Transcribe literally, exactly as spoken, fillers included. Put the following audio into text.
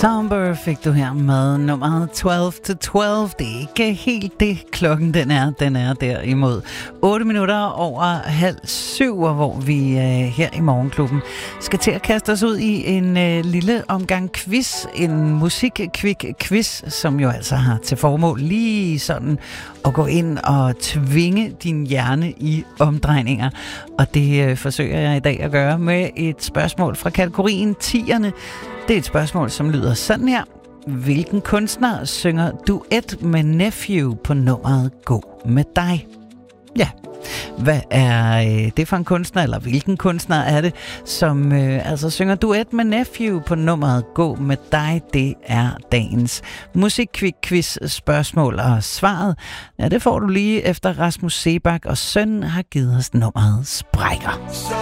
Somber fik du her med nummeret tolv til tolv. Det er ikke helt det, klokken den er. Den er derimod otte minutter over halv syv, hvor vi øh, her i Morgenklubben skal til at kaste os ud i en øh, lille omgang quiz. En musikkvik-quiz, som jo altså har til formål lige sådan at gå ind og tvinge din hjerne i omdrejninger. Og det øh, forsøger jeg i dag at gøre med et spørgsmål fra kategorien tierne. Det er et spørgsmål, som lyder sådan her. Hvilken kunstner synger duet med Nephew på nummeret Gå med dig? Ja, hvad er øh, det for en kunstner, eller hvilken kunstner er det, som øh, altså synger duet med Nephew på nummeret Gå med dig? Det er dagens musikkvik-quiz spørgsmål, og svaret, ja, det får du lige efter Rasmus Seebach og Søn har givet os nummeret Sprækker. Så